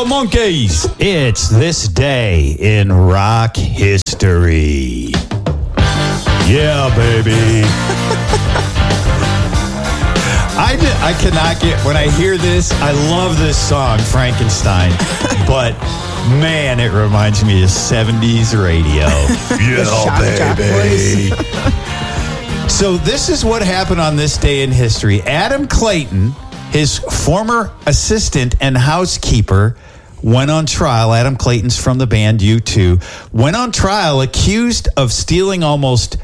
the Monkees. It's this day in rock history. Yeah, baby. I cannot get, when I hear this, I love this song, Frankenstein, but man, it reminds me of 70s radio. Yeah, baby. So this is what happened on this day in history. Adam Clayton, his former assistant and housekeeper, went on trial. Adam Clayton's from the band U2. Went on trial accused of stealing almost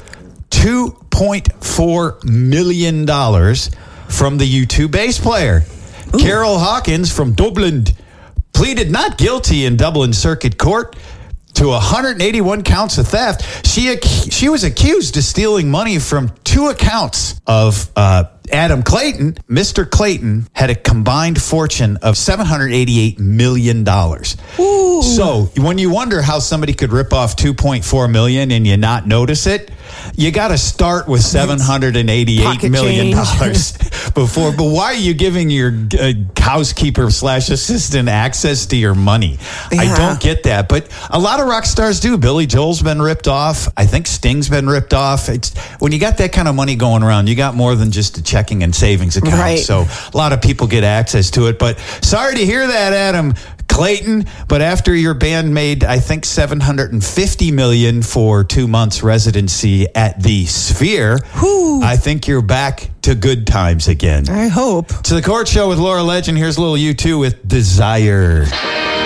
$2.4 million from the U2 bass player. Ooh. Carol Hawkins from Dublin pleaded not guilty in Dublin Circuit Court to 181 counts of theft. She was accused of stealing money from two accounts of Adam Clayton. Mr. Clayton had a combined fortune of $788 million. Ooh. So when you wonder how somebody could rip off $2.4 million and you not notice it, you got to start with $788 million before. But why are you giving your housekeeper / assistant access to your money? Yeah. I don't get that. But a lot of rock stars do. Billy Joel's been ripped off. I think Sting's been ripped off. It's when you got that kind of money going around, you got more than just a checking and savings account. Right. So a lot of people get access to it. But sorry to hear that, Adam Clayton, but after your band made, I think, $750 million for 2 months residency at the Sphere, I think you're back to good times again. I hope. To the Court Show with Laura Legend. Here's a little U2 with Desire.